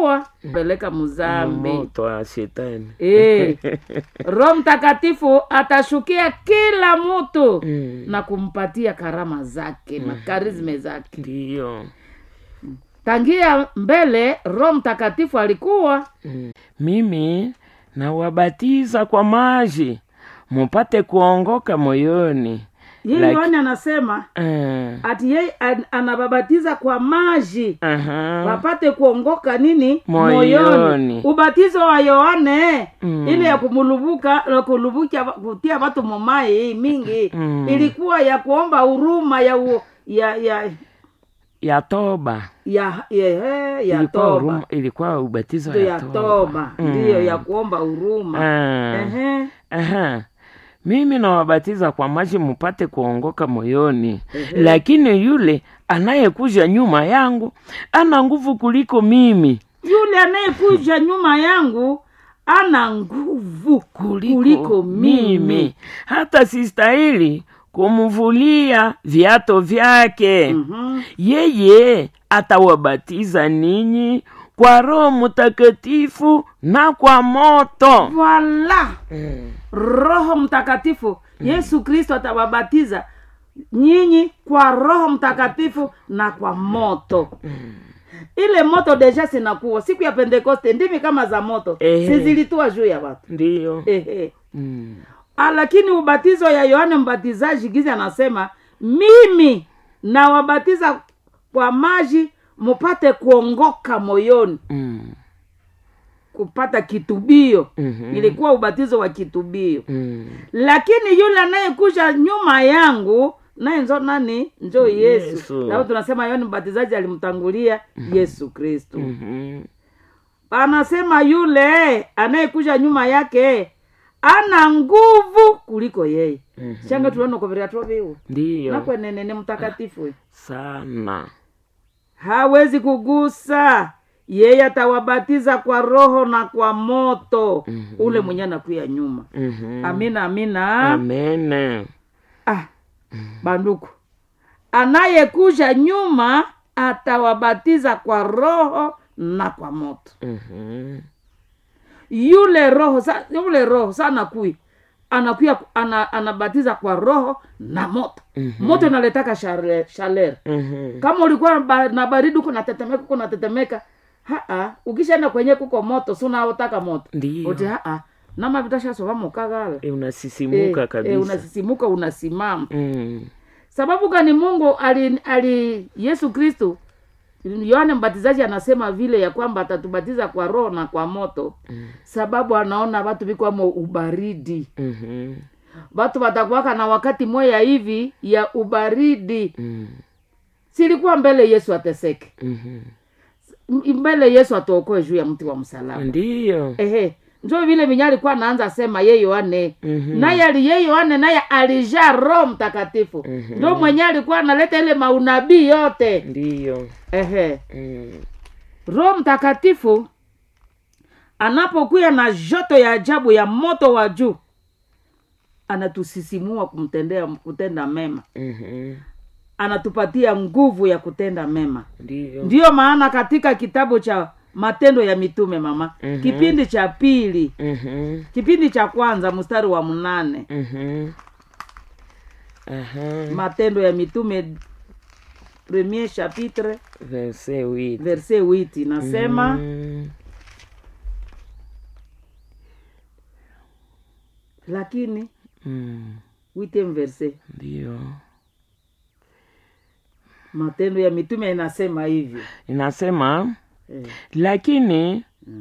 alikuwa peleka muzambi moto wa shetani. Roho Mtakatifu atashukia kila mtu na kumpatia karama zake na karizme zake. Ndio. Tangia mbele Roho Mtakatifu alikuwa mimi na wabatiza kwa maji mupate kuongoka moyoni. Yeye Yohana anasema ati yeye anababatiza kwa maji wapate kuongoka nini moyoni. Ubatizo wa Yohane ile ya kulubuka kutia watu momai mingi ilikuwa ya kuomba huruma ya toba. Ya toba. Ilikuwa ubatizo ya toba. Ndio ya kuomba huruma. Mimi na wabatiza kwa maji mupate kuongoka moyoni. Lakini yule anayekuja nyuma yangu ana nguvu kuliko mimi. Yule anayekuja nyuma yangu ana nguvu kuliko mimi. Hata sistahili kumvulia viato vyake. Yeye atawabatiza ninyi kwa Roho Mtakatifu na kwa moto. Wala Roho Mtakatifu. Yesu Kristo atawabatiza nyinyi kwa Roho Mtakatifu na kwa moto. Ile moto deja sinakuwa siku ya Pentekoste ndimi kama za moto sizilitua juu ya watu. Ndio. Lakini ubatizo ya Yohane Mbatizaji giza anasema mimi na wabatiza kwa maji mupate kuongoka moyoni. Kupata kitubio. Ilikuwa ubatizo wa kitubio. Lakini yule anayekuja nyuma yangu naye njo nani? Njo Yesu. Na tunasema Yohane Mbatizaji alimtangulia Yesu Kristo. Anasema yule anayekuja nyuma yake ana nguvu kuliko yeye. Shanga tunaona kwa vile atoviwa. Ndio. Na kwa nene mtakatifu sana. Hawezi kugusa. Yeye atawabatiza kwa Roho na kwa moto. Ule mwenye anakuja nyuma. Amina. Amen. Banduku. Anayekuja nyuma atawabatiza kwa Roho na kwa moto. Yule roho sana anakuya anabatiza kwa Roho na moto. Moto inaletaka shaler. Kama ulikuwa na baridi uko natetemeka, ukishaenda kwenye kuko moto, si unaotaka moto. Wote nama vitasha soba kagala. Unasisimuka kabisa. Unasisimuka, unasimama. Sababu gani Mungu Yesu Kristo Yohane Mbatizaji anasema vile ya kwamba atatubatiza kwa Roho na kwa moto. Sababu anaona watu biko amo ubaridi. Watu watakuwaka na wakati moya hivi ya ubaridi. Silikuwa mbele Yesu ateseke. Mbele Yesu atuokoe juu ya mti wa msalaba. Ndio. Ndio vile minyali kwa anaanza sema yeye Yohane. Naye Yohane naye alijaa Roho Mtakatifu. Ndio mwenye alikuwa analeta ile maunabii yote. Ndio. Roho Mtakatifu anapokuja na joto ya ajabu ya moto wa juu, anatusisimua kutenda mema. Anatupatia nguvu ya kutenda mema. Ndio maana katika kitabu cha Matendo ya Mitume mama, kipindi cha pili, kipindi cha kwanza mstari wa 8. Matendo ya Mitume premier chapitre verset 8. Verset 8 nasema lakini 8 verset. Ndio. Matendo ya Mitume inasema hivyo. Inasema lakini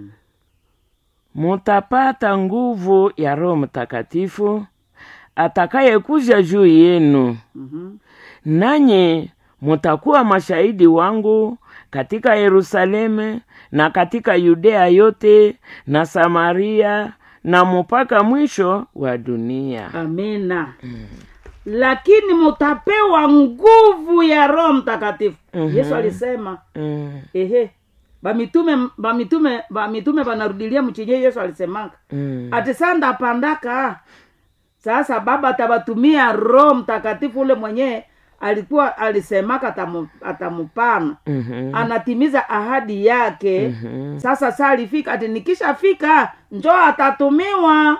mutapata nguvu ya Roho Mtakatifu atakayekuja juu yenu. Nanyi mutakuwa mashahidi wangu katika Yerusalemu na katika Yudea yote na Samaria na mpaka mwisho wa dunia. Amina. Lakini mutapewa nguvu ya Roho Mtakatifu. Yesu alisema Bamitume banarudilia mchinye Yesu alisemanga. Atisanda pandaka. Sasa Baba atabatumia Roho Mtakatifu ule mwenye alisemaka atamupana. Anatimiza ahadi yake. Sasa saa alifika ati nikishafika njoo atatumiwa.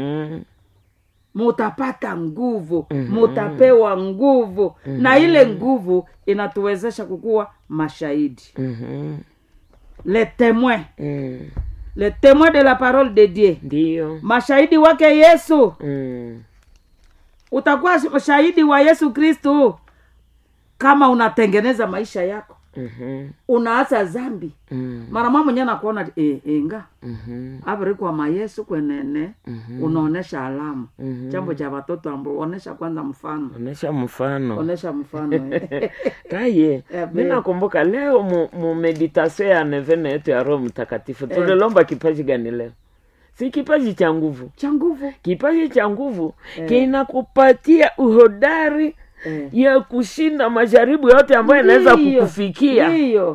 Mutapata nguvu, mutapewa nguvu. Na ile nguvu inatuwezesha kukuwa mashahidi. Le témoin. Le témoin de la parole de Dieu. Ndio. Mashahidi wake Yesu. Utakuwa shahidi wa Yesu Kristo kama unatengeneza maisha yako. Unaacha dhambi. Mara mama mwenye anakuona enga. Abri kwa mayesu kwenene unaonesha alama. Jambo cha watoto ambao onesha kwanza mfano. Onesha mfano. Kaye, mimi nakumbuka leo mu meditation ya nevene yetu ya Roho Mtakatifu. Tulilomba kipaji gani leo? Si kipaji cha nguvu. Kipaji cha nguvu kinakupatia uhodari ya kushinda majaribu yote ambayo yanaweza kukufikia.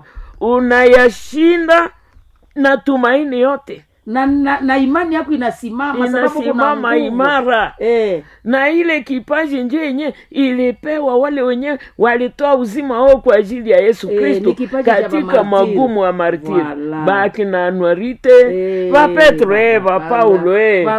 Unayashinda na tumaini yote. Na imani yako inasimama imara. Na ile kipaji nje yenyewe ilipewa wale wenyewe walitoa uzima wao kwa ajili ya Yesu Kristo katika magumu wa martiri. Baki na Anuarite, ba Petro, ba Paulo,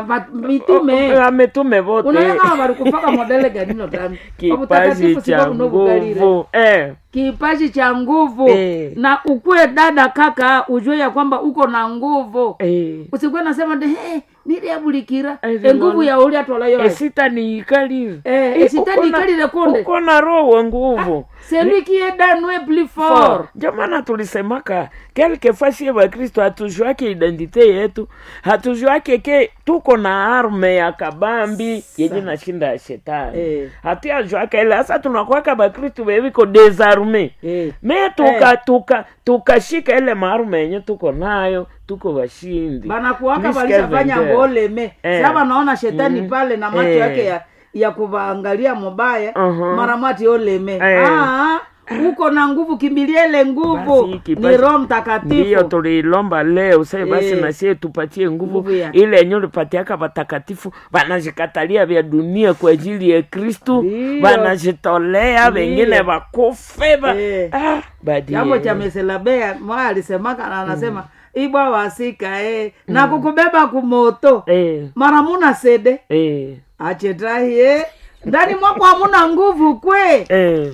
mitume wote. Unaona walikufaka modele gani ndo ndani. Kipaji cha nguvu. Kipaji cha nguvu. Na ukue dada kaka ujue ya kwamba uko na nguvu. Usikwe nasema niliabulikira nguvu ya uli atolayo. Sitani ikali. Sitani ikali le konde. Uko na roho nguvu. Celui qui est dans nous plus fort. Jamani tulisemaka quelquefois si wa Kristo hatujua ke identite yetu, hatujua ke tuko na arme ya kabambi yenye nashinda ya shetani. Hatujua ke ile sasa tunakuwa kama Kristo wewe ko désarmé. Mais tukashika ile arme yenye tuko nayo, tuko washindi. Bana kuwaka balishafanya ngoleme. Sasa naona shetani pale na macho yake ya kuvaangalia mubaya mara mati oleme. Uko na nguvu, kimbilia ile nguvu. Ni Roho Mtakatifu. Ndio tulilomba leo sasa basi na sisi tupatie nguvu ile yenyewe ulipatiaka watakatifu wanajikatalia vya dunia kwa ajili ya Kristo, wanajitolea wengine wakufe badi. Jambo cha meselabea mwa alisemaka na anasema ibwa wasika na kukubeba kumoto mara muna sede achetrahi ndani mwako hamuna nguvu kwe.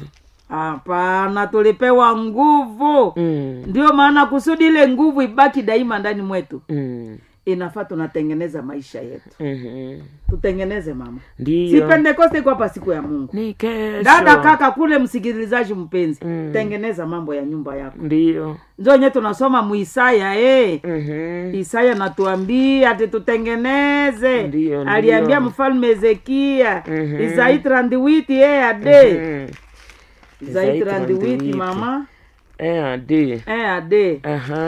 Hapana, tulipewa nguvu. Ndio maana kusudi ile nguvu ibaki daima ndani mwetu. Inafaa tunatengeneza maisha yetu. Tutengeneze mama. Ndio. Si Pentekoste kwa hapa siku ya Mungu. Ni kesho. Dada kaka kule msikilizaji mpenzi. Tengeneza mambo ya nyumba yako. Ndio. Ndio nye tunasoma mu Isaya Isaya natuambia ati tutengeneze. Aliambia mfalme Hezekia. Isaya 38 ade. Isaya 38 mama. Ade.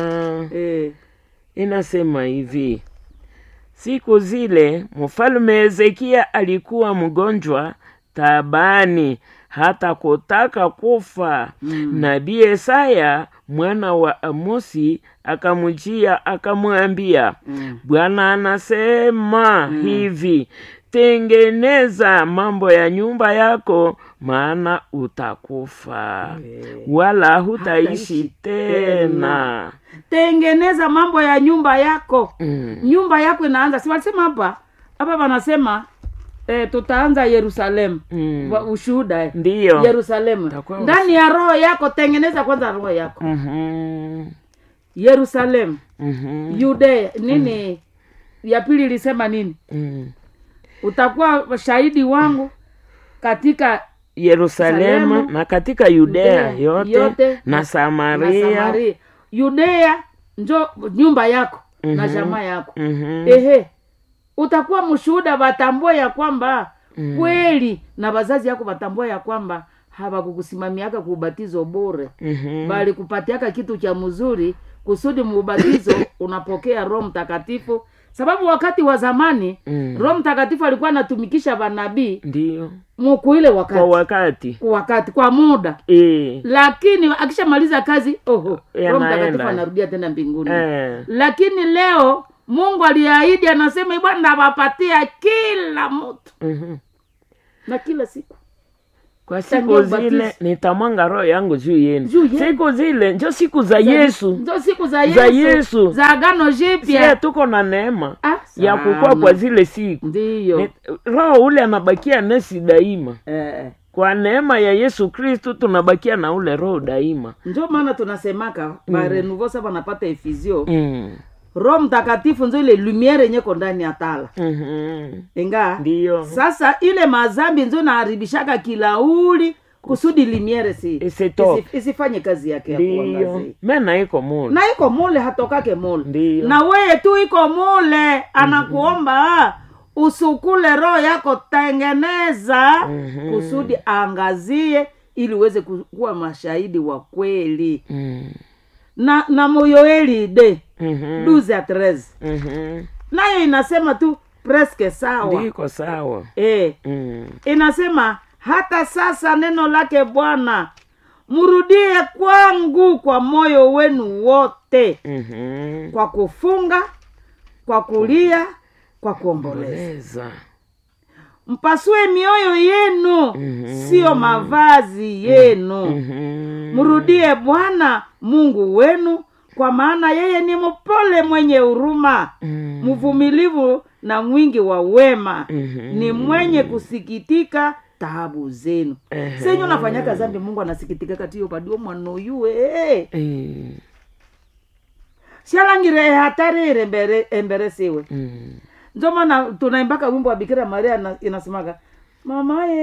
Inasema hivi. Siku zile mfalme Hezekia alikuwa mgonjwa tabani hata kutaka kufa. Nabii Isaya mwana wa Amosi akamjia akamwambia, Bwana anasema hivi, tengeneza mambo ya nyumba yako maana utakufa wala hutaishi tena. Tengeneza mambo ya nyumba yako. Nyumba yako inaanza. Si walisema hapa wanasema tutaanza Yerusalemu. Ushuhuda ndio Yerusalemu. Ndani ya roho yako tengeneza kwanza roho yako. Yerusalemu. Judea nini? Ya pili ilisema nini? Utakuwa shahidi wangu katika Yerusalemu na katika Yudea yote na Samaria. Yudea njo nyumba yako na jamaa yako. Utakuwa mshuhuda, watambua ya kwamba kweli, na wazazi yako watambua ya kwamba hawakukusimamiaka kubatizo bure, bali kupatiaka kitu cha mzuri kusudi mubatizo unapokea Roho Mtakatifu. Sababu wakati wa zamani Roho Mtakatifu alikuwa anatumikisha wanabii ndio muku ile wakati kwa muda lakini akishamaliza kazi Roho Mtakatifu anarudia tena mbinguni. Lakini leo Mungu aliahidi, anasema Bwana nawapatia kila mtu na kila siku Kwa siku zile nitamwanga roho yangu juu yenu. Siku zile ndio siku za Yesu. Ndio siku za Yesu. Za agano jipya. Sisi tuko na neema ya kukua kwa zile siku. Ndio. Roho ule anabakia nasi daima. Kwa neema ya Yesu Kristo tunabakia na ule roho daima. Ndio maana tunasemaka bare nouveau sasa wanapata efizio. Roho Mtakatifu ndio ile lumiere yenye iko ndani ya tala. Inga. Ndio. Sasa ile mazambi ndio naharibishaka kilauli kusudi lumiere isifanye kazi yake ya kuangaza. Mena iko mule. Na iko mule hatokake mule. Ndio. Na wewe tu iko mule anakuomba usukule roho yako tengeneza kusudi angazie ili uweze kuwa mashahidi wa kweli. Na Moyoeli de 12:13. Nayo inasema tu presque sawa. Ndiko sawa. Inasema hata sasa neno lake Bwana murudie kwangu kwa moyo wenu wote. Kwa kufunga, kwa kulia, kwa kuomboleza. Mpasue mioyo yenu, sio mavazi yenu. Murudie Bwana Mungu wenu, kwa maana yeye ni mpole mwenye huruma, mvumilivu na mwingi wa wema, ni mwenye kusikitika taabu zenu. Senyo nafanyaka zambi Mungu anasikitika katiyo padio mwano yue. Sialangire hatari embere siwe. Ndio maana tunaimbaka wimbo wa Bikira Maria inasemaga mama